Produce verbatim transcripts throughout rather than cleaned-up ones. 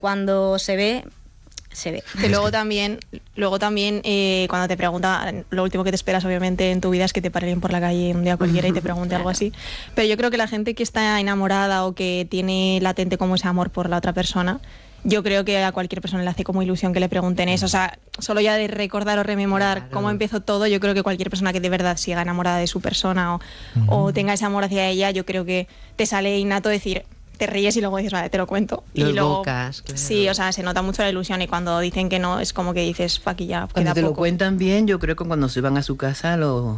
cuando se ve, se ve. Que luego también, luego también eh, cuando te pregunta, lo último que te esperas obviamente en tu vida es que te pare alguien por la calle un día cualquiera y te pregunte claro. algo así. Pero yo creo que la gente que está enamorada o que tiene latente como ese amor por la otra persona, yo creo que a cualquier persona le hace como ilusión que le pregunten eso. O sea, solo ya de recordar o rememorar claro. cómo empezó todo, yo creo que cualquier persona que de verdad siga enamorada de su persona o, uh-huh. o tenga ese amor hacia ella, yo creo que te sale innato decir, te ríes y luego dices, vale, te lo cuento. Los y luego, bocas, claro. Sí, o sea, se nota mucho la ilusión y cuando dicen que no, es como que dices, pa' aquí ya, cuando queda te poco. Lo cuentan bien, yo creo que cuando se van a su casa lo...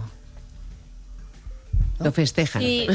Lo festejan. Sí.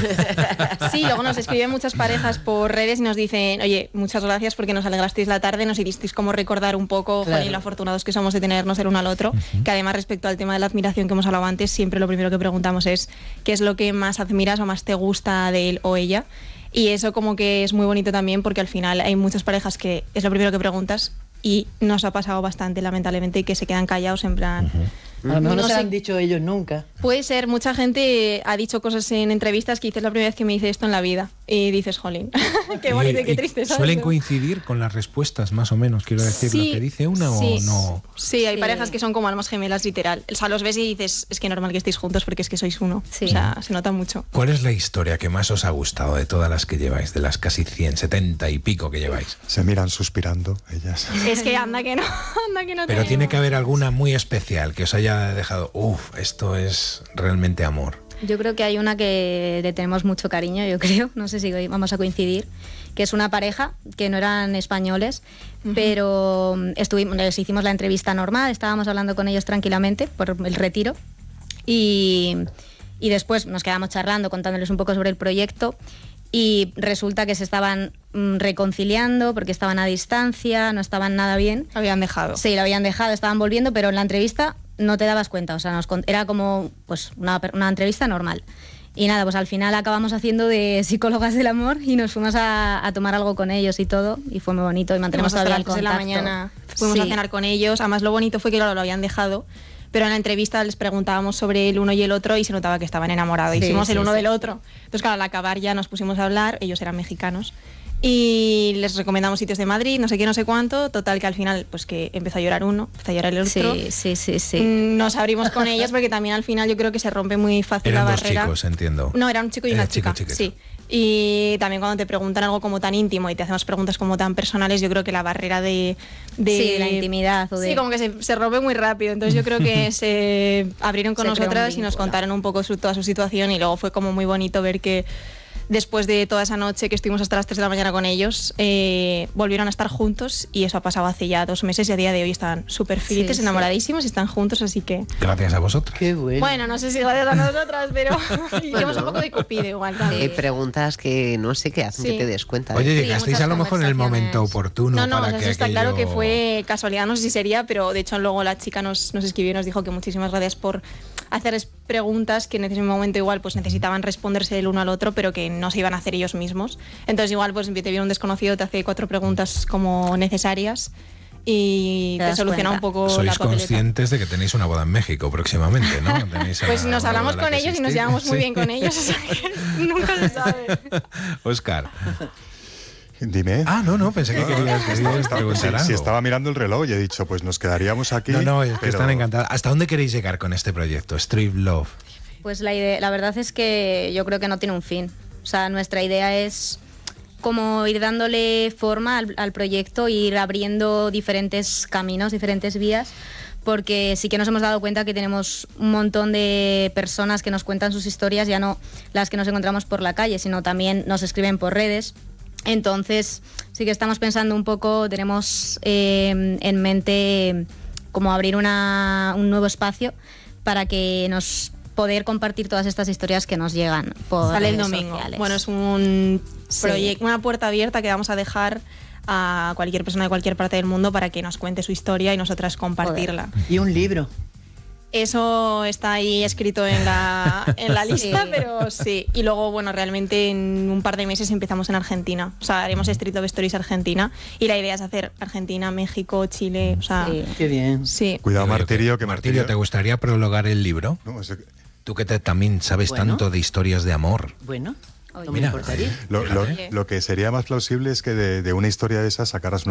Sí, luego nos escriben muchas parejas por redes y nos dicen, oye, muchas gracias porque nos alegrasteis la tarde, nos hicisteis como recordar un poco, claro. joder, lo afortunados que somos de tenernos el uno al otro, uh-huh. que además respecto al tema de la admiración que hemos hablado antes, siempre lo primero que preguntamos es qué es lo que más admiras o más te gusta de él o ella. Y eso como que es muy bonito también porque al final hay muchas parejas que es lo primero que preguntas y nos ha pasado bastante lamentablemente y que se quedan callados en plan... Uh-huh. A lo mejor no, no se sé, han dicho ellos nunca. Puede ser, mucha gente ha dicho cosas en entrevistas que dices la primera vez que me dice esto en la vida y dices, jolín, qué bonito y qué triste. ¿Sabes? ¿Suelen coincidir con las respuestas más o menos? Quiero decir, sí, ¿lo que dice una sí, o no? Sí, hay sí. parejas que son como almas gemelas literal. O sea, los ves y dices, es que normal que estéis juntos porque es que sois uno. Sí. O sea, se nota mucho. ¿Cuál es la historia que más os ha gustado de todas las que lleváis, de las casi cien, setenta y pico que lleváis? Se miran suspirando ellas. Es que anda que no, anda que no. Pero tenemos. Tiene que haber alguna muy especial que os haya dejado, uff, esto es realmente amor. Yo creo que hay una que le tenemos mucho cariño, yo creo, no sé si vamos a coincidir, que es una pareja que no eran españoles, uh-huh. pero estuvimos, les hicimos la entrevista normal, estábamos hablando con ellos tranquilamente por el retiro y, y después nos quedamos charlando, contándoles un poco sobre el proyecto y resulta que se estaban mm, reconciliando porque estaban a distancia, no estaban nada bien. Lo habían dejado. Sí, lo habían dejado, estaban volviendo, pero en la entrevista no te dabas cuenta, o sea, nos, era como pues una, una entrevista normal. Y nada, pues al final acabamos haciendo de psicólogas del amor y nos fuimos a, a tomar algo con ellos y todo, y fue muy bonito y mantenemos todavía el contacto. De la mañana fuimos sí. a cenar con ellos, además lo bonito fue que claro, lo habían dejado, pero en la entrevista les preguntábamos sobre el uno y el otro y se notaba que estaban enamorados, sí, hicimos sí, el uno sí, del otro. Entonces claro, al acabar ya nos pusimos a hablar, ellos eran mexicanos, y les recomendamos sitios de Madrid, no sé qué, no sé cuánto, total que al final pues que empezó a llorar uno, empezó a llorar el otro. Sí, sí, sí, sí. Nos abrimos con ellos porque también al final yo creo que se rompe muy fácil Eran la dos barrera. Chicos, entiendo. No, era un chico y Era una chica, chico, sí. Y también cuando te preguntan algo como tan íntimo y te hacemos preguntas como tan personales, yo creo que la barrera de... de sí, la intimidad. O de... Sí, como que se, se rompe muy rápido. Entonces yo creo que se abrieron con se nosotras y nos contaron un poco su, toda su situación y luego fue como muy bonito ver que después de toda esa noche que estuvimos hasta las tres de la mañana con ellos, eh, volvieron a estar juntos y eso ha pasado hace ya dos meses y a día de hoy están súper felices, sí, enamoradísimos sí. y están juntos, así que... Gracias a vosotras. Qué bueno. Bueno, no sé si gracias a nosotras, pero hicimos un poco de cupido igual también. Hay preguntas que no sé qué hacen sí. que te des cuenta. Oye, sí, llegasteis a lo mejor en el momento oportuno no, no, para o sea, que eso está aquello... claro que fue casualidad, no sé si sería, pero de hecho luego la chica nos, nos escribió y nos dijo que muchísimas gracias por hacerles preguntas que en ese momento igual pues necesitaban responderse el uno al otro, pero que no se iban a hacer ellos mismos. Entonces igual pues te viene un desconocido, te hace cuatro preguntas como necesarias y te, te soluciona cuenta. Un poco Sois la papeleta. Conscientes de que tenéis una boda en México próximamente, ¿no? Tenéis pues nos hablamos con ellos y nos llevamos muy sí. bien con ellos, o sea que nunca se sabe. Óscar. Dime. Ah, no, no, pensé que no, querías, querías estaba, preguntar sí, algo. sí, estaba mirando el reloj y he dicho, pues nos quedaríamos aquí. No, no, es que pero... están encantados. ¿Hasta dónde queréis llegar con este proyecto, Street Love? Pues la, idea, la verdad es que yo creo que no tiene un fin. O sea, nuestra idea es como ir dándole forma al, al proyecto, ir abriendo diferentes caminos, diferentes vías, porque sí que nos hemos dado cuenta que tenemos un montón de personas que nos cuentan sus historias, ya no las que nos encontramos por la calle, sino también nos escriben por redes. Entonces sí que estamos pensando un poco, tenemos eh, en mente como abrir una, un nuevo espacio para que nos poder compartir todas estas historias que nos llegan por Sale el redes domingo. sociales. Bueno, es un proyecto, sí. una puerta abierta que vamos a dejar a cualquier persona de cualquier parte del mundo para que nos cuente su historia y nosotras compartirla. Joder. Y un libro. Eso está ahí escrito en la, en la lista, sí. pero sí. Y luego, bueno, realmente en un par de meses empezamos en Argentina. O sea, haremos Street Love Stories Argentina. Y la idea es hacer Argentina, México, Chile. O sea, sí. Qué bien. Sí. Cuidado, Martirio, que Martirio, Martirio... ¿te gustaría prologar el libro? No, es... Tú que te, también sabes bueno. tanto de historias de amor. Bueno, no Mira, me importaría. Lo, lo, lo que sería más plausible es que de, de una historia de esas sacaras una